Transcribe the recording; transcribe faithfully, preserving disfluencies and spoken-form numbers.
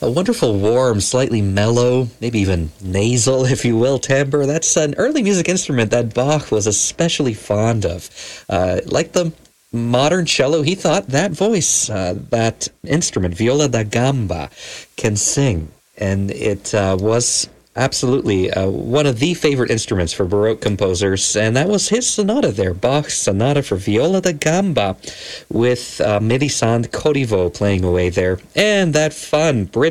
A wonderful, warm, slightly mellow, maybe even nasal, if you will, timbre. That's an early music instrument that Bach was especially fond of. Uh, like the modern cello, he thought that voice, uh, that instrument, viola da gamba, can sing. And it uh, was absolutely uh, one of the favorite instruments for Baroque composers, and that was his sonata there, Bach's Sonata for Viola da Gamba, with uh, Mélisande Corriveau playing away there, and that fun British